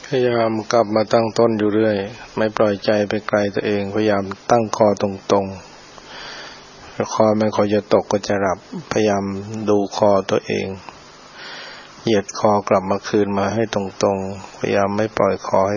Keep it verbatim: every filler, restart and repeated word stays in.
พยายามกลับมาตั้งต้นอยู่เรื่อยไม่ปล่อยใจไปไกลตัวเองพยายามตั้งคอตรงๆคอไม่ค่อยจะตกก็จะหลับพยายามดูคอตัวเองเหยียดคอกลับมาคืนมาให้ตรงๆพยายามไม่ปล่อยคอให้